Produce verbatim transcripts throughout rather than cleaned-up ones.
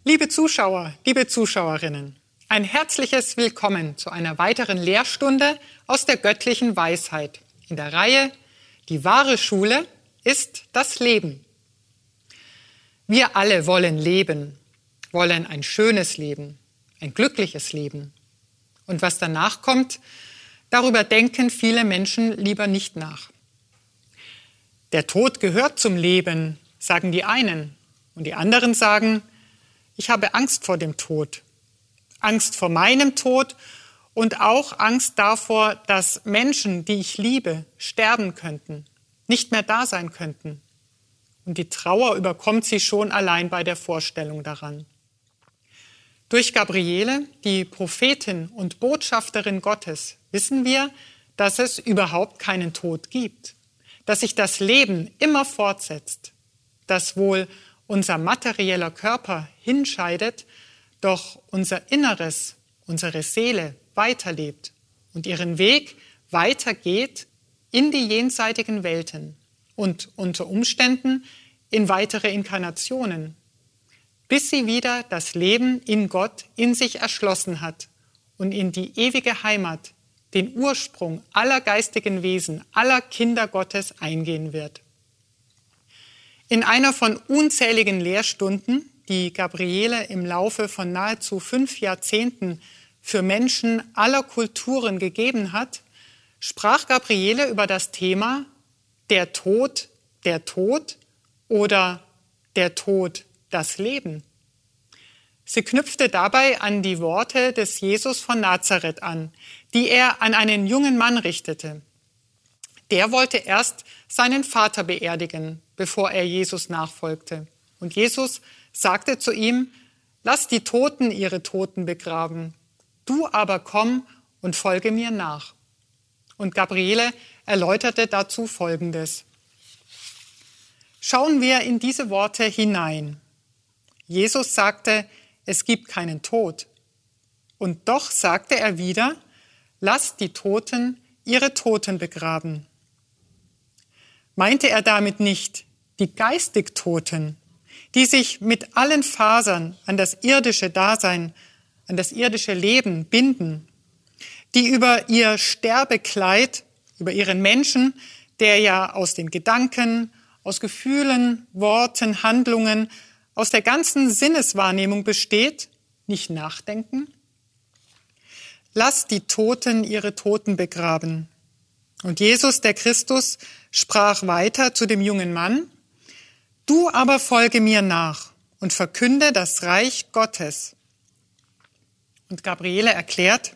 Liebe Zuschauer, liebe Zuschauerinnen, ein herzliches Willkommen zu einer weiteren Lehrstunde aus der göttlichen Weisheit in der Reihe Die wahre Schule ist das Leben. Wir alle wollen leben, wollen ein schönes Leben, ein glückliches Leben. Und was danach kommt, darüber denken viele Menschen lieber nicht nach. Der Tod gehört zum Leben, sagen die einen, und die anderen sagen, ich habe Angst vor dem Tod, Angst vor meinem Tod und auch Angst davor, dass Menschen, die ich liebe, sterben könnten, nicht mehr da sein könnten. Und die Trauer überkommt sie schon allein bei der Vorstellung daran. Durch Gabriele, die Prophetin und Botschafterin Gottes, wissen wir, dass es überhaupt keinen Tod gibt, dass sich das Leben immer fortsetzt, dass wohl unser materieller Körper hinscheidet, doch unser Inneres, unsere Seele weiterlebt und ihren Weg weitergeht in die jenseitigen Welten und unter Umständen in weitere Inkarnationen, bis sie wieder das Leben in Gott in sich erschlossen hat und in die ewige Heimat, den Ursprung aller geistigen Wesen, aller Kinder Gottes eingehen wird. In einer von unzähligen Lehrstunden, die Gabriele im Laufe von nahezu fünf Jahrzehnten für Menschen aller Kulturen gegeben hat, sprach Gabriele über das Thema der Tod, der Tod oder der Tod, das Leben. Sie knüpfte dabei an die Worte des Jesus von Nazareth an, die er an einen jungen Mann richtete. Der wollte erst seinen Vater beerdigen, bevor er Jesus nachfolgte. Und Jesus sagte zu ihm, lass die Toten ihre Toten begraben, du aber komm und folge mir nach. Und Gabriele erläuterte dazu Folgendes. Schauen wir in diese Worte hinein. Jesus sagte, es gibt keinen Tod. Und doch sagte er wieder, lasst die Toten ihre Toten begraben. Meinte er damit nicht die geistig Toten, die sich mit allen Fasern an das irdische Dasein, an das irdische Leben binden, die über ihr Sterbekleid, über ihren Menschen, der ja aus den Gedanken, aus Gefühlen, Worten, Handlungen, aus der ganzen Sinneswahrnehmung besteht, nicht nachdenken? Lasst die Toten ihre Toten begraben. Und Jesus, der Christus, sprach weiter zu dem jungen Mann, du aber folge mir nach und verkünde das Reich Gottes. Und Gabriele erklärt,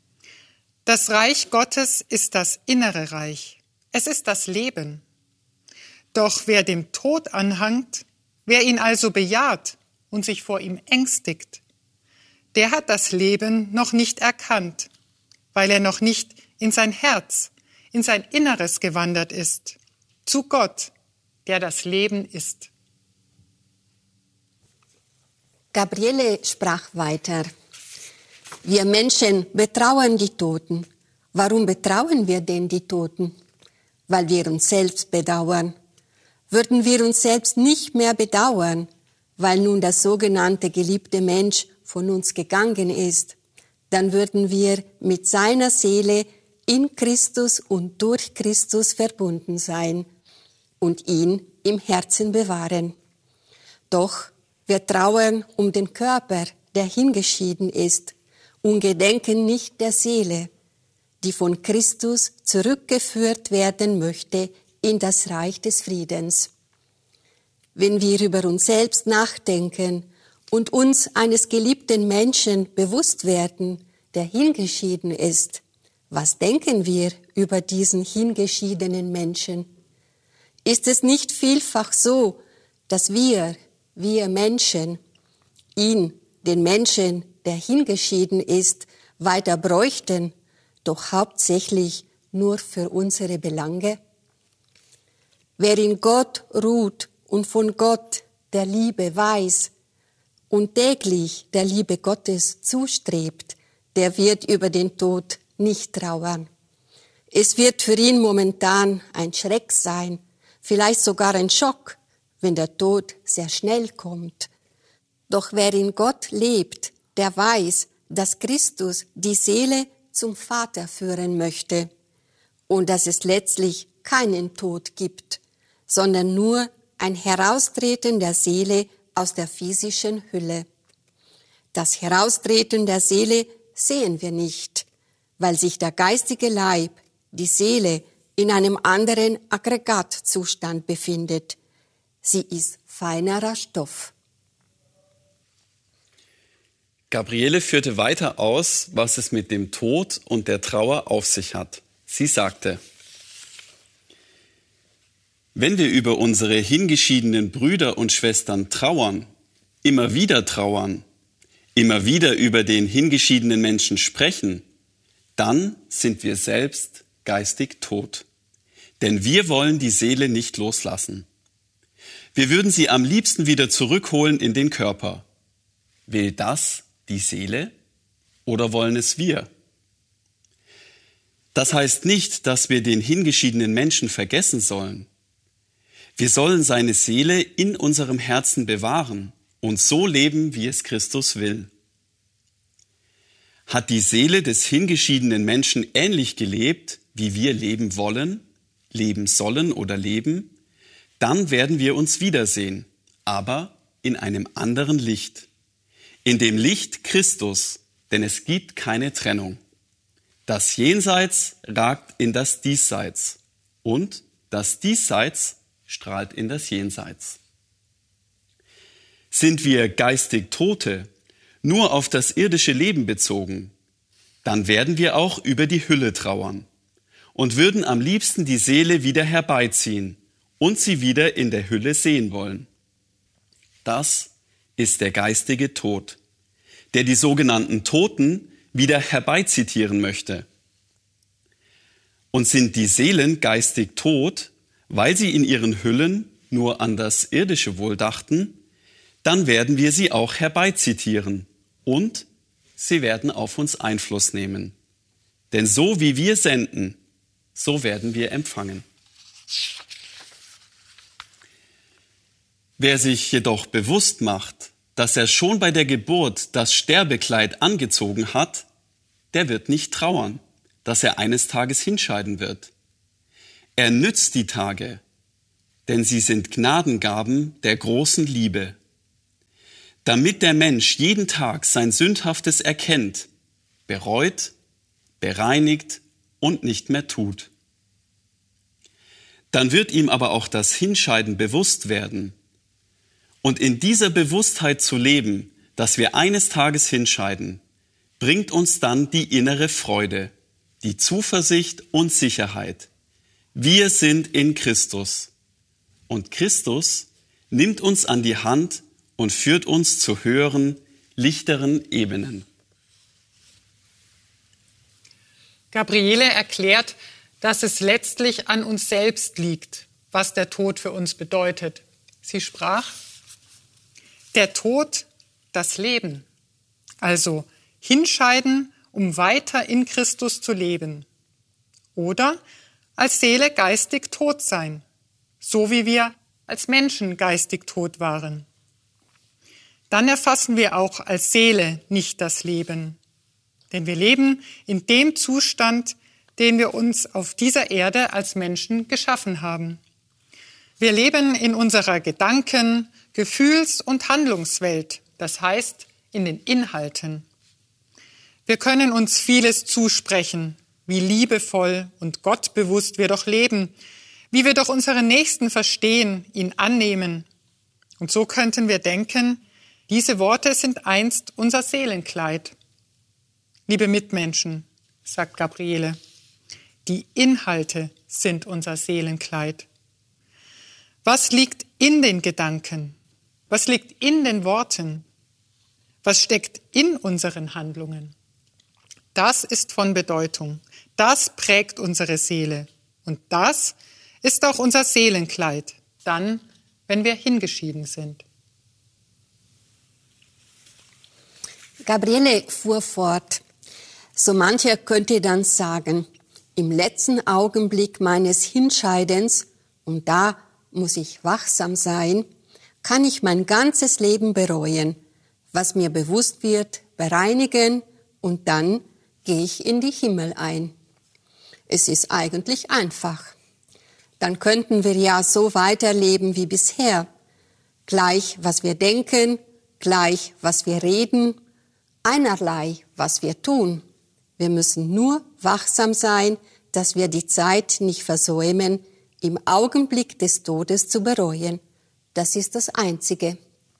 das Reich Gottes ist das innere Reich. Es ist das Leben. Doch wer dem Tod anhangt, wer ihn also bejaht und sich vor ihm ängstigt, der hat das Leben noch nicht erkannt, weil er noch nicht in sein Herz, in sein Inneres gewandert ist, zu Gott, der das Leben ist. Gabriele sprach weiter. Wir Menschen betrauern die Toten. Warum betrauern wir denn die Toten? Weil wir uns selbst bedauern. Würden wir uns selbst nicht mehr bedauern, weil nun der sogenannte geliebte Mensch von uns gegangen ist, dann würden wir mit seiner Seele in Christus und durch Christus verbunden sein und ihn im Herzen bewahren. Doch wir trauern um den Körper, der hingeschieden ist, und gedenken nicht der Seele, die von Christus zurückgeführt werden möchte in das Reich des Friedens. Wenn wir über uns selbst nachdenken und uns eines geliebten Menschen bewusst werden, der hingeschieden ist, was denken wir über diesen hingeschiedenen Menschen? Ist es nicht vielfach so, dass wir, wir Menschen, ihn, den Menschen, der hingeschieden ist, weiter bräuchten, doch hauptsächlich nur für unsere Belange? Wer in Gott ruht und von Gott, der Liebe, weiß und täglich der Liebe Gottes zustrebt, der wird über den Tod nicht trauern. Es wird für ihn momentan ein Schreck sein, vielleicht sogar ein Schock, wenn der Tod sehr schnell kommt. Doch wer in Gott lebt, der weiß, dass Christus die Seele zum Vater führen möchte und dass es letztlich keinen Tod gibt, sondern nur ein Heraustreten der Seele aus der physischen Hülle. Das Heraustreten der Seele sehen wir nicht, weil sich der geistige Leib, die Seele, in einem anderen Aggregatzustand befindet. Sie ist feinerer Stoff. Gabriele führte weiter aus, was es mit dem Tod und der Trauer auf sich hat. Sie sagte: Wenn wir über unsere hingeschiedenen Brüder und Schwestern trauern, immer wieder trauern, immer wieder über den hingeschiedenen Menschen sprechen, dann sind wir selbst geistig tot. Denn wir wollen die Seele nicht loslassen. Wir würden sie am liebsten wieder zurückholen in den Körper. Will das die Seele oder wollen es wir? Das heißt nicht, dass wir den hingeschiedenen Menschen vergessen sollen. Wir sollen seine Seele in unserem Herzen bewahren und so leben, wie es Christus will. Hat die Seele des hingeschiedenen Menschen ähnlich gelebt, wie wir leben wollen, leben sollen oder leben, dann werden wir uns wiedersehen, aber in einem anderen Licht. In dem Licht Christus, denn es gibt keine Trennung. Das Jenseits ragt in das Diesseits und das Diesseits strahlt in das Jenseits. Sind wir geistig Tote, nur auf das irdische Leben bezogen, dann werden wir auch über die Hülle trauern und würden am liebsten die Seele wieder herbeiziehen und sie wieder in der Hülle sehen wollen. Das ist der geistige Tod, der die sogenannten Toten wieder herbeizitieren möchte. Und sind die Seelen geistig tot, weil sie in ihren Hüllen nur an das irdische Wohl dachten, dann werden wir sie auch herbeizitieren und sie werden auf uns Einfluss nehmen. Denn so wie wir senden, so werden wir empfangen. Wer sich jedoch bewusst macht, dass er schon bei der Geburt das Sterbekleid angezogen hat, der wird nicht trauern, dass er eines Tages hinscheiden wird. Er nützt die Tage, denn sie sind Gnadengaben der großen Liebe, damit der Mensch jeden Tag sein Sündhaftes erkennt, bereut, bereinigt und nicht mehr tut. Dann wird ihm aber auch das Hinscheiden bewusst werden. Und in dieser Bewusstheit zu leben, dass wir eines Tages hinscheiden, bringt uns dann die innere Freude, die Zuversicht und Sicherheit. Wir sind in Christus. Und Christus nimmt uns an die Hand und führt uns zu höheren, lichteren Ebenen. Gabriele erklärt, dass es letztlich an uns selbst liegt, was der Tod für uns bedeutet. Sie sprach: Der Tod, das Leben. Also hinscheiden, um weiter in Christus zu leben. Oder als Seele geistig tot sein, so wie wir als Menschen geistig tot waren. Dann erfassen wir auch als Seele nicht das Leben. Denn wir leben in dem Zustand, den wir uns auf dieser Erde als Menschen geschaffen haben. Wir leben in unserer Gedanken-, Gefühls- und Handlungswelt, das heißt in den Inhalten. Wir können uns vieles zusprechen, wie liebevoll und gottbewusst wir doch leben, wie wir doch unseren Nächsten verstehen, ihn annehmen. Und so könnten wir denken, diese Worte sind einst unser Seelenkleid. Liebe Mitmenschen, sagt Gabriele, die Inhalte sind unser Seelenkleid. Was liegt in den Gedanken? Was liegt in den Worten? Was steckt in unseren Handlungen? Das ist von Bedeutung. Das prägt unsere Seele. Und das ist auch unser Seelenkleid, dann, wenn wir hingeschieden sind. Gabriele fuhr fort. So mancher könnte dann sagen, im letzten Augenblick meines Hinscheidens, und da muss ich wachsam sein, kann ich mein ganzes Leben bereuen, was mir bewusst wird, bereinigen und dann gehe ich in die Himmel ein. Es ist eigentlich einfach. Dann könnten wir ja so weiterleben wie bisher. Gleich, was wir denken, gleich, was wir reden, einerlei, was wir tun. Wir müssen nur wachsam sein, dass wir die Zeit nicht versäumen, im Augenblick des Todes zu bereuen. Das ist das Einzige.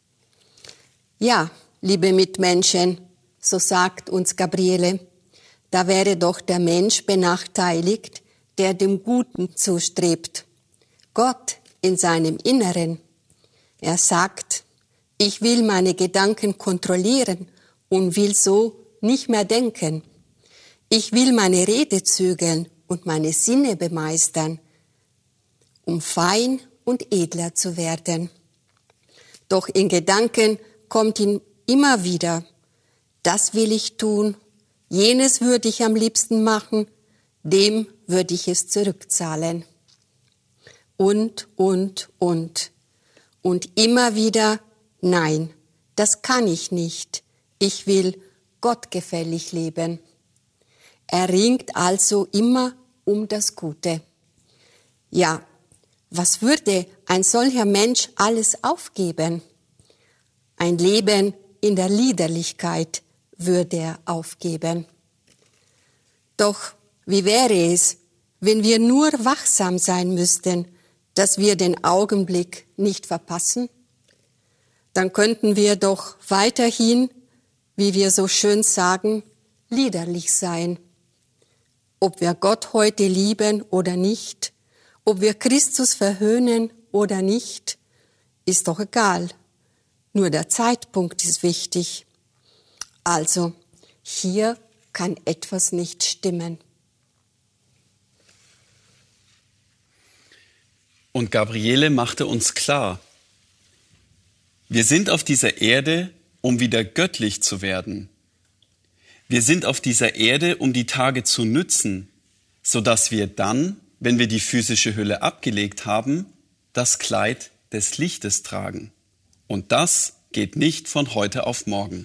Ja, liebe Mitmenschen, so sagt uns Gabriele, da wäre doch der Mensch benachteiligt, der dem Guten zustrebt. Gott in seinem Inneren. Er sagt, ich will meine Gedanken kontrollieren und will so nicht mehr denken. Ich will meine Rede zügeln und meine Sinne bemeistern, um fein und edler zu werden. Doch in Gedanken kommt ihm immer wieder, das will ich tun, jenes würde ich am liebsten machen, dem würde ich es zurückzahlen. Und, und, und. Und immer wieder, nein, das kann ich nicht. Ich will gottgefällig leben. Er ringt also immer um das Gute. Ja, was würde ein solcher Mensch alles aufgeben? Ein Leben in der Liederlichkeit würde er aufgeben. Doch wie wäre es, wenn wir nur wachsam sein müssten, dass wir den Augenblick nicht verpassen? Dann könnten wir doch weiterhin, wie wir so schön sagen, liederlich sein. Ob wir Gott heute lieben oder nicht, ob wir Christus verhöhnen oder nicht, ist doch egal. Nur der Zeitpunkt ist wichtig. Also, hier kann etwas nicht stimmen. Und Gabriele machte uns klar, wir sind auf dieser Erde, um wieder göttlich zu werden. Wir sind auf dieser Erde, um die Tage zu nützen, sodass wir dann, wenn wir die physische Hülle abgelegt haben, das Kleid des Lichtes tragen. Und das geht nicht von heute auf morgen.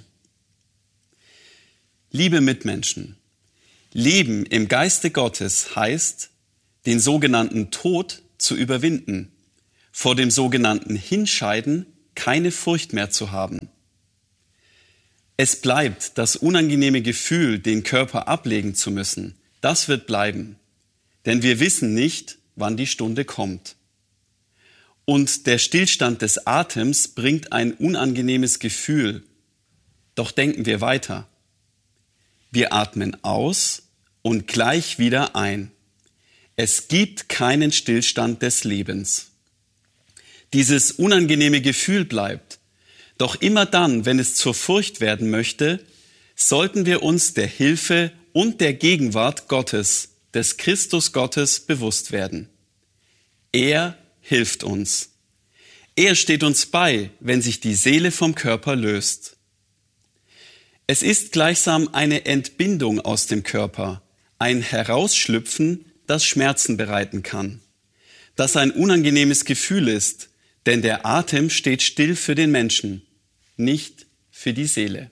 Liebe Mitmenschen, Leben im Geiste Gottes heißt, den sogenannten Tod zu überwinden, vor dem sogenannten Hinscheiden keine Furcht mehr zu haben. Es bleibt das unangenehme Gefühl, den Körper ablegen zu müssen. Das wird bleiben, denn wir wissen nicht, wann die Stunde kommt. Und der Stillstand des Atems bringt ein unangenehmes Gefühl. Doch denken wir weiter. Wir atmen aus und gleich wieder ein. Es gibt keinen Stillstand des Lebens. Dieses unangenehme Gefühl bleibt. Doch immer dann, wenn es zur Furcht werden möchte, sollten wir uns der Hilfe und der Gegenwart Gottes, des Christus Gottes, bewusst werden. Er hilft uns. Er steht uns bei, wenn sich die Seele vom Körper löst. Es ist gleichsam eine Entbindung aus dem Körper, ein Herausschlüpfen, das Schmerzen bereiten kann, das ein unangenehmes Gefühl ist, denn der Atem steht still für den Menschen, nicht für die Seele.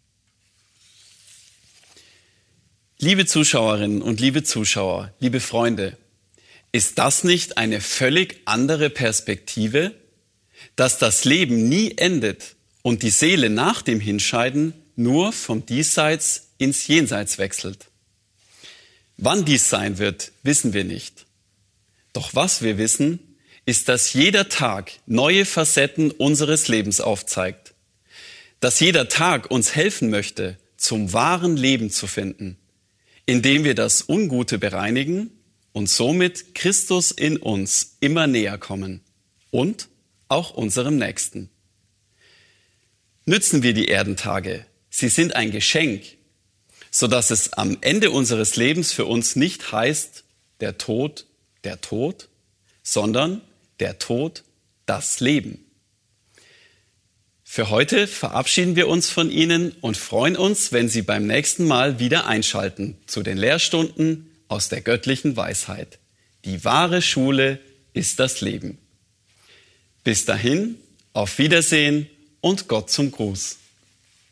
Liebe Zuschauerinnen und liebe Zuschauer, liebe Freunde, ist das nicht eine völlig andere Perspektive, dass das Leben nie endet und die Seele nach dem Hinscheiden nur vom Diesseits ins Jenseits wechselt? Wann dies sein wird, wissen wir nicht. Doch was wir wissen, ist, dass jeder Tag neue Facetten unseres Lebens aufzeigt. Dass jeder Tag uns helfen möchte, zum wahren Leben zu finden, indem wir das Ungute bereinigen und somit Christus in uns immer näher kommen und auch unserem Nächsten. Nützen wir die Erdentage. Sie sind ein Geschenk, sodass es am Ende unseres Lebens für uns nicht heißt, der Tod, der Tod, sondern der Tod, das Leben. Für heute verabschieden wir uns von Ihnen und freuen uns, wenn Sie beim nächsten Mal wieder einschalten zu den Lehrstunden aus der göttlichen Weisheit. Die wahre Schule ist das Leben. Bis dahin, auf Wiedersehen und Gott zum Gruß.